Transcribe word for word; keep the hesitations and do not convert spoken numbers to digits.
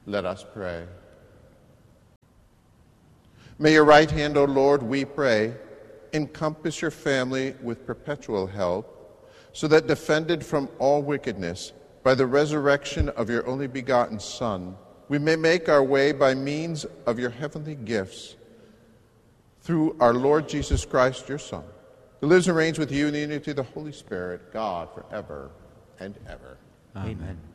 Let us pray. May your right hand, O Lord, we pray, encompass your family with perpetual help, so that defended from all wickedness by the resurrection of your only begotten Son, we may make our way by means of your heavenly gifts through our Lord Jesus Christ, your Son, who lives and reigns with you in the unity of the Holy Spirit, God, forever and ever. Amen.